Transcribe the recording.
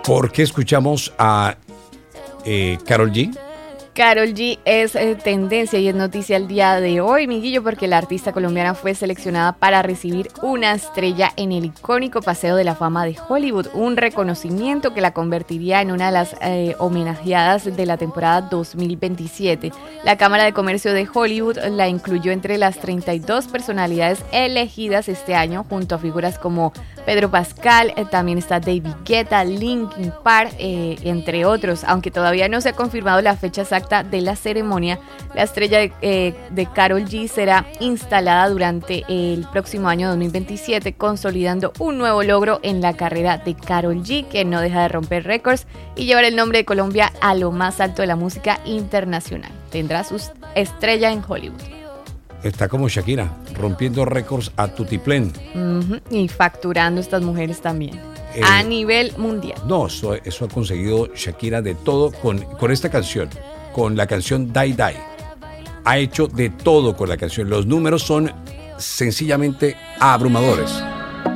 ¿Por qué escuchamos a Karol G? Karol G es tendencia y es noticia el día de hoy, Miguillo, porque la artista colombiana fue seleccionada para recibir una estrella en el icónico Paseo de la Fama de Hollywood, un reconocimiento que la convertiría en una de las homenajeadas de la temporada 2027. La Cámara de Comercio de Hollywood la incluyó entre las 32 personalidades elegidas este año, junto a figuras como Pedro Pascal, también está David Guetta, Linkin Park, entre otros. Aunque todavía no se ha confirmado la fecha exacta de la ceremonia, la estrella de Karol G será instalada durante el próximo año 2027, consolidando un nuevo logro en la carrera de Karol G, que no deja de romper récords y llevar el nombre de Colombia a lo más alto de la música internacional. Tendrá su estrella en Hollywood. Está como Shakira, rompiendo récords a tutiplén. Y facturando estas mujeres también, a nivel mundial. No, eso ha conseguido Shakira de todo con esta canción, con la canción Die Die. Ha hecho de todo con la canción. Los números son sencillamente abrumadores.